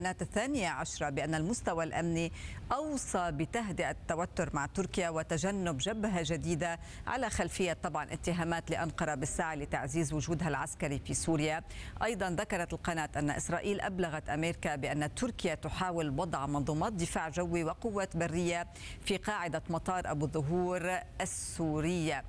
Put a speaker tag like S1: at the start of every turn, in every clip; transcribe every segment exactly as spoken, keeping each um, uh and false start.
S1: الثانية عشرة بأن المستوى الأمني أوصى بتهدئة التوتر مع تركيا وتجنب جبهة جديدة على خلفية طبعا اتهامات لأنقرة بالسعي لتعزيز وجودها العسكري في سوريا. أيضا ذكرت القناة أن إسرائيل أبلغت أمريكا بأن تركيا تحاول وضع منظومات دفاع جوي وقوات برية في قاعدة مطار أبو الظهور السورية.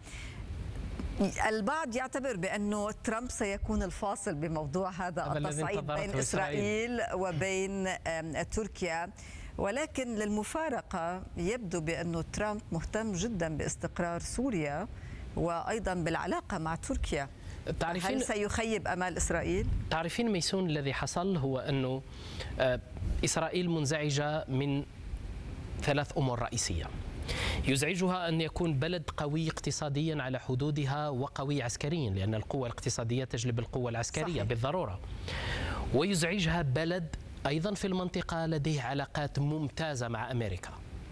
S1: البعض يعتبر بأنه ترامب سيكون الفاصل بموضوع هذا التصعيد بين إسرائيل وبين تركيا، ولكن للمفارقة يبدو بأنه ترامب مهتم جدا باستقرار سوريا وأيضا بالعلاقة مع تركيا. هل سيخيب أمال إسرائيل؟
S2: تعرفين ميسون، الذي حصل هو أنه إسرائيل منزعجة من ثلاث أمور رئيسية. يزعجها أن يكون بلد قوي اقتصاديا على حدودها وقوي عسكريا، لأن القوة الاقتصادية تجلب القوة العسكرية صحيح. بالضرورة. ويزعجها بلد أيضا في المنطقة لديه علاقات ممتازة مع أمريكا.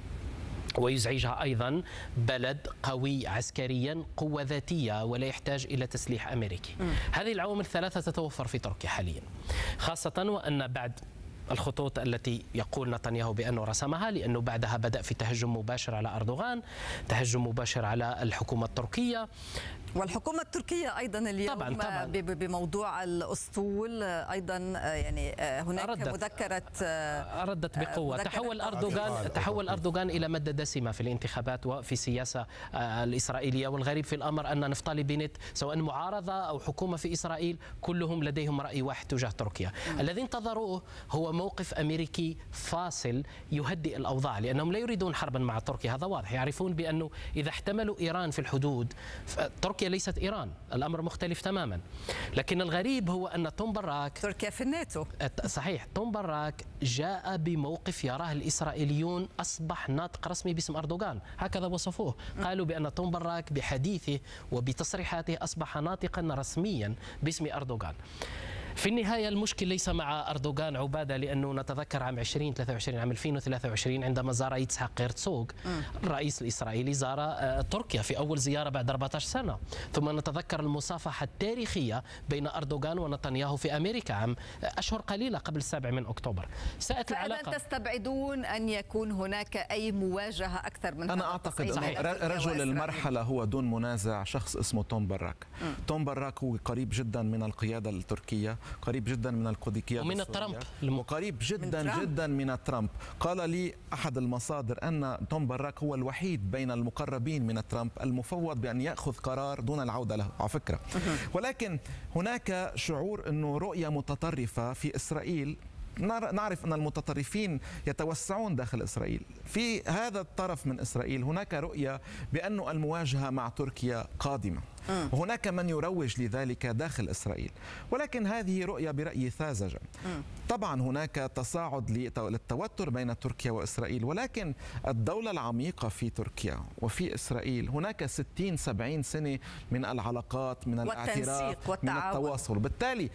S2: ويزعجها أيضا بلد قوي عسكريا، قوة ذاتية ولا يحتاج إلى تسليح أمريكي. م. هذه العوامل الثلاثة تتوفر في تركيا حاليا، خاصة وأن بعد الخطوط التي يقول نتنياهو بأنه رسمها، لأنه بعدها بدأ في تهجم مباشر على أردوغان، تهجم مباشر على الحكومة التركية
S1: والحكومة التركية أيضا اليوم طبعاً طبعاً. بموضوع الأسطول أيضا، يعني هناك أردت مذكرة
S2: أردت بقوة. مذكرة تحول أردوغان تحول أردوغان إلى مادة دسمة في الانتخابات وفي السياسة الإسرائيلية. والغريب في الأمر أن نفتالي بنت سواء معارضة أو حكومة في إسرائيل كلهم لديهم رأي واحد تجاه تركيا. م. الذي انتظروه هو موقف أمريكي فاصل يهدئ الأوضاع، لأنهم لا يريدون حربا مع تركيا، هذا واضح. يعرفون بأنه إذا احتملوا إيران في الحدود، تركيا ليست إيران، الأمر مختلف تماما. لكن الغريب هو أن توم براك
S1: تركيا في الناتو
S2: صحيح. توم براك جاء بموقف يراه الإسرائيليون أصبح ناطق رسمي باسم أردوغان، هكذا وصفوه. قالوا بأن توم براك بحديثه وبتصريحاته أصبح ناطقا رسميا باسم أردوغان. في النهاية المشكل ليس مع أردوغان عبادة، لأنه نتذكر عام ألفين وثلاثة وعشرين عام ألفين وثلاثة وعشرين عندما زار يتسحق هيرتسوغ الرئيس الإسرائيلي زار تركيا في أول زيارة بعد أربعة عشر سنة. ثم نتذكر المصافحة التاريخية بين أردوغان ونتنياهو في أمريكا عام أشهر قليلة قبل السابع من أكتوبر.
S1: ساءت العلاقة. تستبعدون أن يكون هناك أي مواجهة أكثر من
S3: أنا أعتقد أن رجل المرحلة هو دون منازع شخص اسمه توم براك. م. توم براك هو قريب جدا من القيادة التركية، قريب جدا من القيادة
S2: ومن ترامب،
S3: وقريب جدا من جدا من ترامب. قال لي أحد المصادر أن توم براك هو الوحيد بين المقربين من ترامب المفوض بأن يأخذ قرار دون العودة له على فكرة. ولكن هناك شعور أنه رؤية متطرفة في إسرائيل. نعرف أن المتطرفين يتوسعون داخل إسرائيل. في هذا الطرف من إسرائيل هناك رؤية بأن المواجهة مع تركيا قادمة، وهناك من يروج لذلك داخل إسرائيل، ولكن هذه رؤية برأيي ساذجة. طبعا هناك تصاعد للتوتر بين تركيا وإسرائيل، ولكن الدولة العميقة في تركيا وفي إسرائيل هناك ستين سبعين سنة من العلاقات، من الاعتراف، من التواصل. بالتالي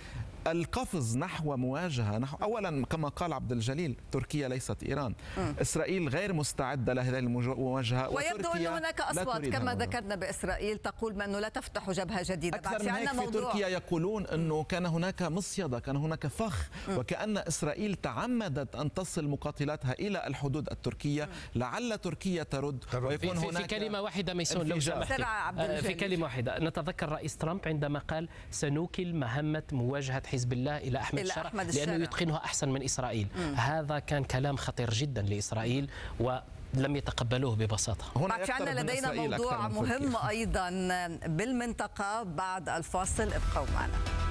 S3: القفز نحو مواجهة نحو أولا كما قال عبد الجليل، تركيا ليست إيران. م. إسرائيل غير مستعدة لهذه المواجهة،
S1: ويبدو أن هناك أصوات كما ذكرنا بإسرائيل تقول بأنه لا تفتح جبهة جديدة.
S3: أكثر من هيك في تركيا يقولون أنه كان هناك مصيدة، كان هناك فخ، م. وكأن إسرائيل تعمدت أن تصل مقاتلاتها إلى الحدود التركية، م. لعل تركيا ترد ويكون
S2: في,
S3: هناك
S2: في كلمة واحدة ميسون لو في كلمة واحدة. نتذكر رئيس ترامب عندما قال سنوكل مهمة مواجهة حزب الله إلى أحمد الشرع لأنه يتقنها أحسن من إسرائيل. م. هذا كان كلام خطير جدا لإسرائيل ولم يتقبلوه ببساطة.
S1: هنا عندنا لدينا موضوع مهم أيضا بالمنطقة بعد الفاصل، ابقوا معنا.